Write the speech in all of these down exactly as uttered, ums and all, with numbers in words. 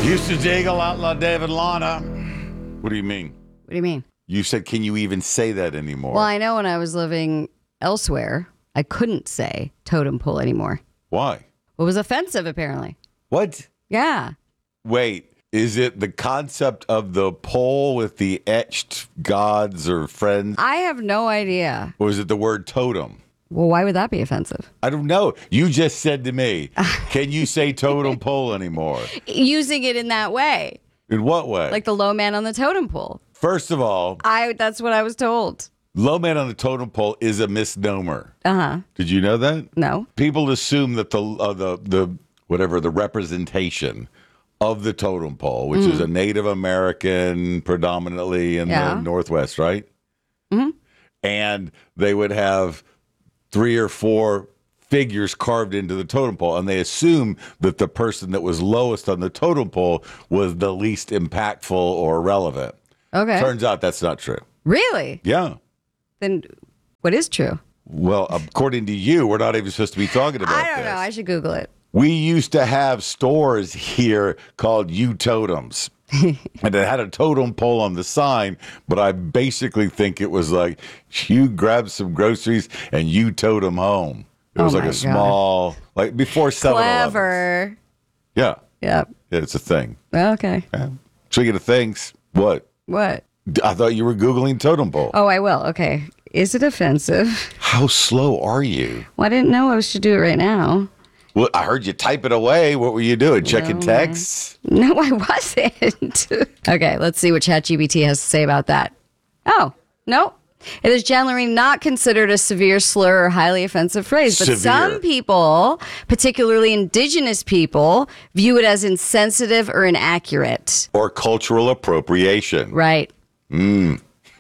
Houston's Eagle, Outlaw David Lana. What do you mean? What do you mean? You said, can you even say that anymore? Well, I know when I was living elsewhere, I couldn't say totem pole anymore. Why? It was offensive, apparently. What? Yeah. Wait, is it the concept of the pole with the etched gods or friends? I have no idea. Or is it the word totem? Well, why would that be offensive? I don't know. You just said to me, can you say totem pole anymore? Using it in that way. In what way? Like the low man on the totem pole. First of all, I that's what I was told. low man on the totem pole is a misnomer. Uh-huh. Did you know that? No. People assume that the uh, the the whatever the representation of the totem pole, which mm. is a Native American predominantly in yeah. the Northwest, right? Mm-hmm. And they would have three or four figures carved into the totem pole, and they assume that the person that was lowest on the totem pole was the least impactful or relevant. Okay. Turns out that's not true. Really? Yeah. Then what is true? Well, according to you, we're not even supposed to be talking about this. I don't this. know. I should Google it. We used to have stores here called U-Totems. And it had a totem pole on the sign, but I basically think it was like you grab some groceries and you tote them home. It was oh like a God. small, like before seven eleven. Clever. Yeah. Yep. Yeah, it's a thing. Okay. Yeah. Speaking of things, what? What? I thought you were Googling totem pole. Oh, I will. Okay. Is it offensive? How slow are you? Well, I didn't know I should do it right now. Well, I heard you type it away. What were you doing? Checking no, texts? No, I wasn't. Okay, let's see what ChatGPT has to say about that. Oh, no. It is generally not considered a severe slur or highly offensive phrase, but severe. some people, particularly indigenous people, view it as insensitive or inaccurate. Or cultural appropriation. Right. Mm.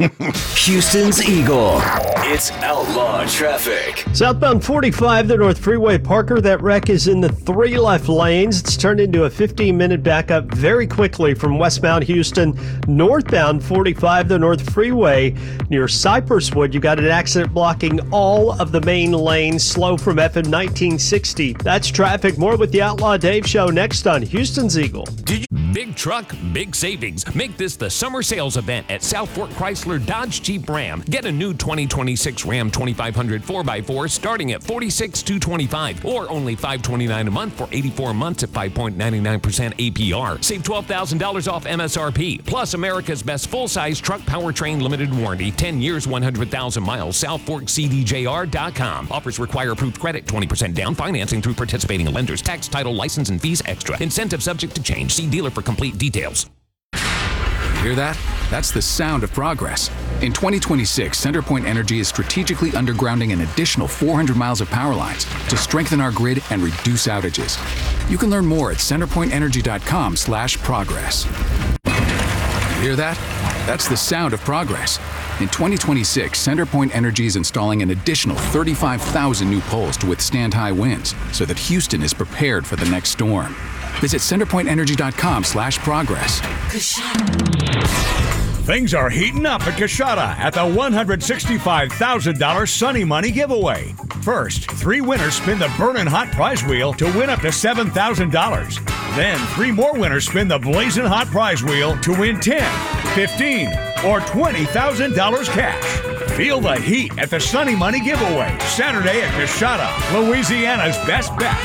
Houston's Eagle. It's Outlaw Traffic. Southbound forty-five, the North Freeway, Parker. That wreck is in the three left lanes. It's turned into a fifteen-minute backup very quickly from westbound Houston. Northbound forty-five, the North Freeway, near Cypresswood. You got an accident blocking all of the main lanes. Slow from F M nineteen sixty. That's traffic. More with the Outlaw Dave Show next on Houston's Eagle. Did you- Big truck, big savings. Make this the summer sales event at South Fork Chrysler Dodge Jeep Ram. Get a new twenty twenty-six Ram twenty-five hundred four by four starting at forty-six thousand two hundred twenty-five dollars or only five hundred twenty-nine dollars a month for eighty-four months at five point nine nine percent A P R. Save twelve thousand dollars off M S R P. Plus America's best full-size truck powertrain limited warranty. ten years, one hundred thousand miles. South Fork C D J R dot com. Offers require approved credit. twenty percent down financing through participating lenders. Tax, title, license, and fees extra. Incentive subject to change. See dealer for complete details. Hear that? That's the sound of progress. In twenty twenty-six, CenterPoint Energy is strategically undergrounding an additional four hundred miles of power lines to strengthen our grid and reduce outages. You can learn more at centerpoint energy dot com slash progress. Hear that? That's the sound of progress. In twenty twenty-six, CenterPoint Energy is installing an additional thirty-five thousand new poles to withstand high winds so that Houston is prepared for the next storm. Visit centerpoint energy dot com slash progress. Things are heating up at Coshada at the one hundred sixty-five thousand dollars Sunny Money giveaway. First, three winners spin the Burnin' Hot prize wheel to win up to seven thousand dollars. Then, three more winners spin the Blazing Hot prize wheel to win ten, fifteen, or twenty thousand dollars cash. Feel the heat at the Sunny Money giveaway, Saturday at Coshada, Louisiana's best bet.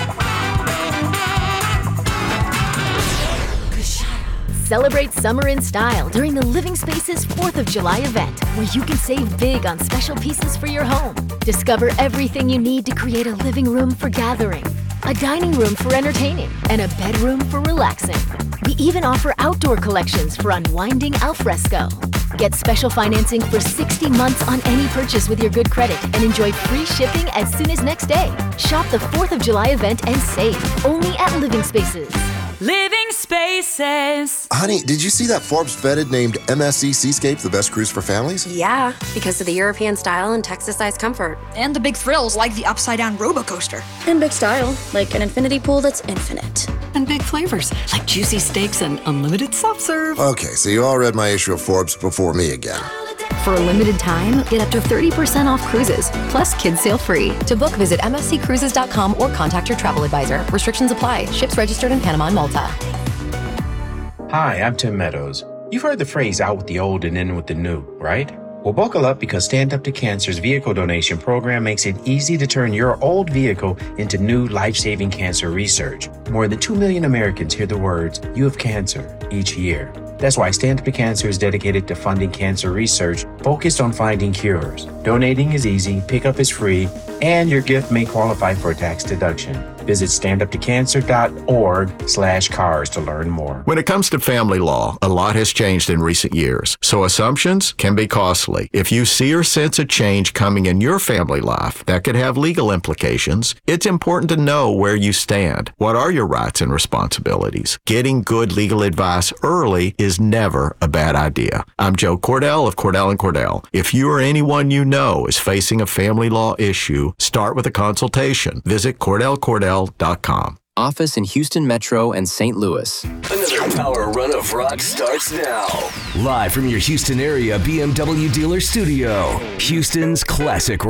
Celebrate summer in style during the Living Spaces fourth of July event, where you can save big on special pieces for your home. Discover everything you need to create a living room for gathering, a dining room for entertaining, and a bedroom for relaxing. We even offer outdoor collections for unwinding al fresco. Get special financing for sixty months on any purchase with your good credit and enjoy free shipping as soon as next day. Shop the fourth of July event and save only at Living Spaces. Living Spaces. Honey, did you see that Forbes vetted named M S C Seascape the best cruise for families? Yeah, because of the European style and Texas-sized comfort. And the big thrills like the upside-down roller coaster. And big style, like an infinity pool that's infinite. And big flavors, like juicy steaks and unlimited soft serve. Okay, so you all read my issue of Forbes before me again. For a limited time, get up to thirty percent off cruises, plus kids sail free. To book, visit m s c cruises dot com or contact your travel advisor. Restrictions apply. Ships registered in Panama and Malta. Hi, I'm Tim Meadows. You've heard the phrase out with the old and in with the new, right? Well, buckle up because Stand Up to Cancer's vehicle donation program makes it easy to turn your old vehicle into new life-saving cancer research. More than two million Americans hear the words, "You have cancer," each year. That's why Stand Up to Cancer is dedicated to funding cancer research focused on finding cures. Donating is easy, pickup is free, and your gift may qualify for a tax deduction. Visit standuptocancer.org slash cars to learn more. When it comes to family law, a lot has changed in recent years, so assumptions can be costly. If you see or sense a change coming in your family life that could have legal implications, it's important to know where you stand. What are your rights and responsibilities? Getting good legal advice early is never a bad idea. I'm Joe Cordell of Cordell and Cordell. If you or anyone you know is facing a family law issue, start with a consultation. Visit cordell cordell dot com. Office in Houston Metro and Saint Louis. Another power run of rock starts now. Live from your Houston area B M W dealer studio, Houston's classic